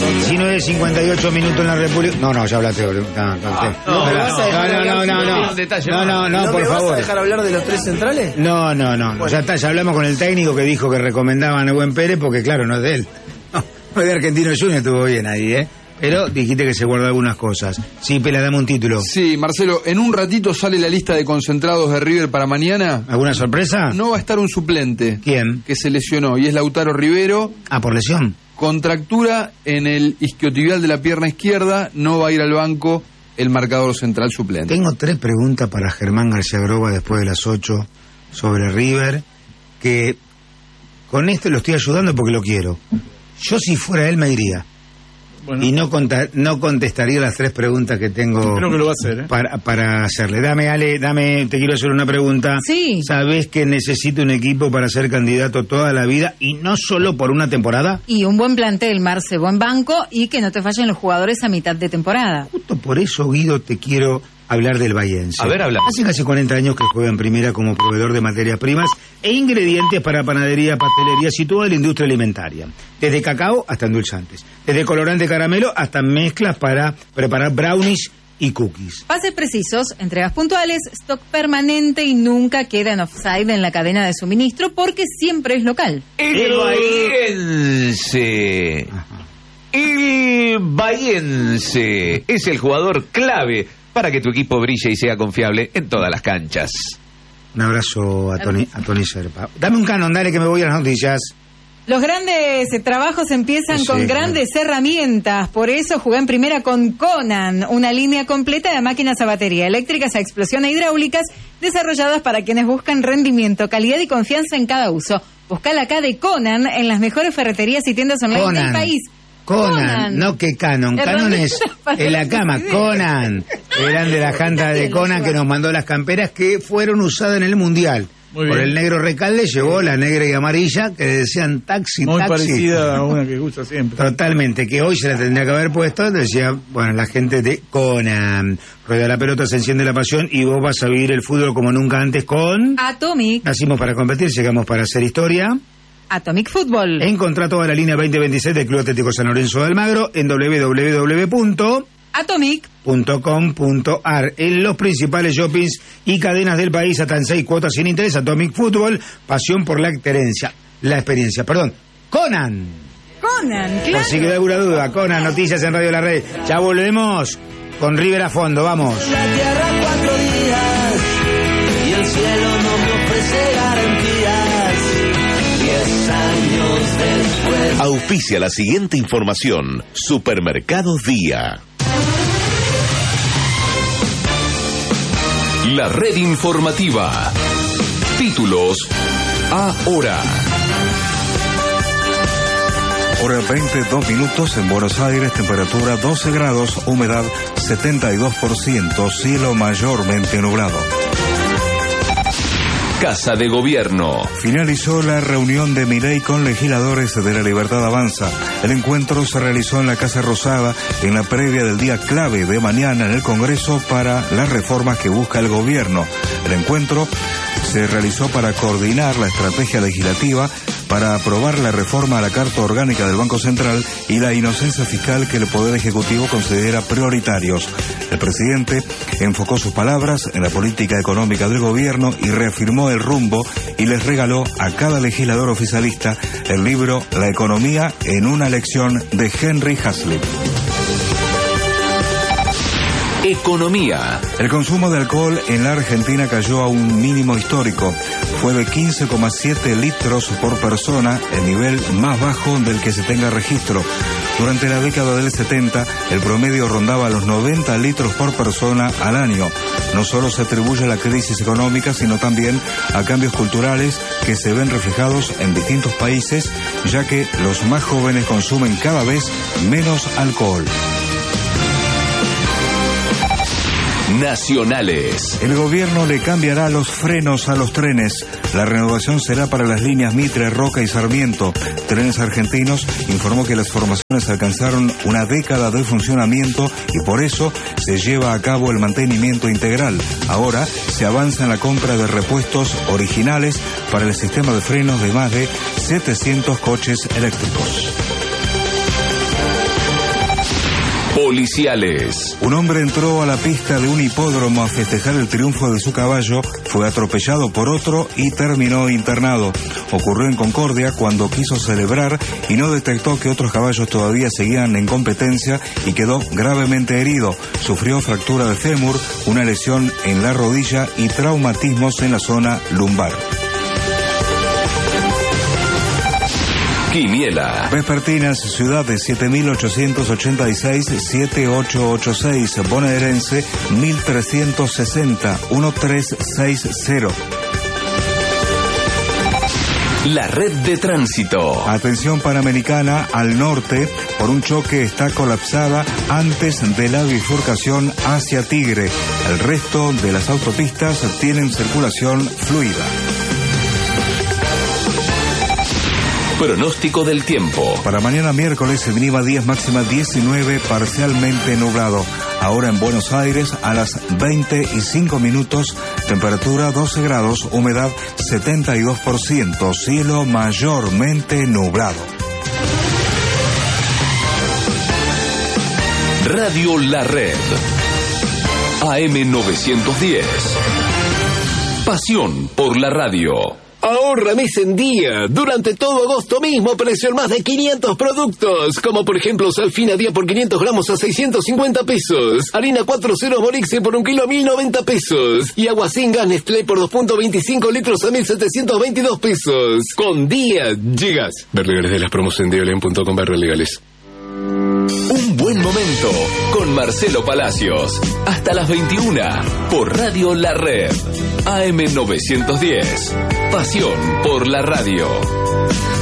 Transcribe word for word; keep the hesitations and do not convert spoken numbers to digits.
diecinueve cincuenta y ocho minutos en la República. No, no, ya hablaste. No, no, no, no, no, no, no, no, no, por favor. ¿Vas a dejar hablar de los tres centrales? No, no, no, bueno. ya está, ya hablamos con el técnico que dijo que recomendaba a Nehuen Pérez porque claro, no es de él. No, no es de Argentino Junior, estuvo bien ahí, ¿eh? Pero dijiste que se guardó algunas cosas. Sí, Pela, dame un título. Sí, Marcelo, en un ratito sale la lista de concentrados de River para mañana. ¿Alguna sorpresa? No va a estar un suplente. ¿Quién? Que se lesionó, y es Lautaro Rivero. Ah, por lesión. Contractura en el isquiotibial de la pierna izquierda, no va a ir al banco el marcador central suplente. Tengo tres preguntas para Germán García Groba después de las ocho sobre River, que con esto lo estoy ayudando porque lo quiero. Yo si fuera él me iría. Bueno. Y no, conta, no contestaría las tres preguntas que tengo. Creo que lo va a hacer, ¿eh? para, para hacerle. Dame, Ale, dame, te quiero hacer una pregunta. Sí. ¿Sabés que necesito un equipo para ser candidato toda la vida y no solo por una temporada? Y un buen plantel, Marce, buen banco y que no te fallen los jugadores a mitad de temporada. Justo por eso, Guido, te quiero hablar del Bahiense. A ver, habla. Hace casi cuarenta años que juega en primera como proveedor de materias primas e ingredientes para panadería, pastelería y toda la industria alimentaria. Desde cacao hasta endulzantes. Desde colorante caramelo hasta mezclas para preparar brownies y cookies. Pases precisos, entregas puntuales, stock permanente y nunca queda en offside en la cadena de suministro porque siempre es local. El Bahiense. El Bahiense es el jugador clave para que tu equipo brille y sea confiable en todas las canchas. Un abrazo a Tony, a Tony Serpa. Dame un canon, dale que me voy a las noticias. Los grandes trabajos empiezan Sí, con claro. grandes herramientas, por eso jugué en primera con Conan, una línea completa de máquinas a batería eléctricas, a explosión e hidráulicas, desarrolladas para quienes buscan rendimiento, calidad y confianza en cada uso. Buscala acá de Conan en las mejores ferreterías y tiendas online Conan. del país. Conan, Conan. no que Canon. Canon es Herramientas para en la cama. el Conan. Eran de la janta de Conan que nos mandó las camperas que fueron usadas en el Mundial. Muy Por bien. el negro Recalde llegó la negra y amarilla que decían taxi, Muy taxi. parecida a una que usa siempre. Totalmente, que hoy se la tendría que haber puesto, decía, bueno, la gente de Conan. Rueda la pelota, se enciende la pasión y vos vas a vivir el fútbol como nunca antes con... Atomic. Nacimos para competir, llegamos para hacer historia. Atomic Fútbol. Encontrá toda la línea veinte veintiséis del Club Atlético San Lorenzo de Almagro en doble u doble u doble u punto atomic punto com punto a r. En los principales shoppings y cadenas del país, hasta en seis cuotas sin interés. Atomic Fútbol, pasión por la experiencia. La experiencia, perdón. Conan. Conan, Por claro. si queda alguna duda, Conan, noticias en Radio La Red. Ya volvemos con River a fondo, vamos. La tierra cuatro días y el cielo no me ofrece garantías. Diez años después. Auspicia la siguiente información. Supermercado Día. La red informativa. Títulos ahora. Hora veintidós minutos en Buenos Aires, temperatura doce grados, humedad setenta y dos por ciento, cielo mayormente nublado. Casa de Gobierno. Finalizó la reunión de Milei con legisladores de La Libertad Avanza. El encuentro se realizó en la Casa Rosada en la previa del día clave de mañana en el Congreso para las reformas que busca el gobierno. El encuentro se realizó para coordinar la estrategia legislativa para aprobar la reforma a la Carta Orgánica del Banco Central y la inocencia fiscal que el Poder Ejecutivo considera prioritarios. El presidente enfocó sus palabras en la política económica del gobierno y reafirmó el rumbo y les regaló a cada legislador oficialista el libro La economía en una lección de Henry Hazlitt. Economía. El consumo de alcohol en la Argentina cayó a un mínimo histórico. Fue de quince coma siete litros por persona, el nivel más bajo del que se tenga registro. Durante la década del setenta, el promedio rondaba los noventa litros por persona al año. No solo se atribuye a la crisis económica, sino también a cambios culturales que se ven reflejados en distintos países, ya que los más jóvenes consumen cada vez menos alcohol. Nacionales. El gobierno le cambiará los frenos a los trenes. La renovación será para las líneas Mitre, Roca y Sarmiento. Trenes Argentinos informó que las formaciones alcanzaron una década de funcionamiento y por eso se lleva a cabo el mantenimiento integral. Ahora se avanza en la compra de repuestos originales para el sistema de frenos de más de setecientos coches eléctricos. policiales. Un hombre entró a la pista de un hipódromo a festejar el triunfo de su caballo, fue atropellado por otro y terminó internado. Ocurrió en Concordia cuando quiso celebrar y no detectó que otros caballos todavía seguían en competencia y quedó gravemente herido. Sufrió fractura de fémur, una lesión en la rodilla y traumatismos en la zona lumbar. Quiniela. Vespertinas, ciudad de siete mil ochocientos ochenta y seis, siete ocho ocho seis, bonaerense mil trescientos sesenta, diez sesenta. La red de tránsito. Atención Panamericana al norte, por un choque está colapsada antes de la bifurcación hacia Tigre. El resto de las autopistas tienen circulación fluida. Pronóstico del tiempo. Para mañana miércoles, mínima diez, máxima diecinueve, parcialmente nublado. Ahora en Buenos Aires, a las veinte y cinco minutos, temperatura doce grados, humedad setenta y dos por ciento, cielo mayormente nublado. Radio La Red. A M novecientos diez. Pasión por la radio. Ahorra mes en día. Durante todo agosto mismo, precio en más de quinientos productos. Como por ejemplo, Salfina día por quinientos gramos a seiscientos cincuenta pesos. Harina cuatro ceros Morixe por un kilo a mil noventa pesos. Y agua sin gas Nestlé por dos punto veinticinco litros a mil setecientos veintidós pesos. Con día llegas. Ver legales de las promos en diolén punto com barra legales. Un buen momento con Marcelo Palacios. Hasta las veintiuna por Radio La Red. A M novecientos diez. Pasión por la radio.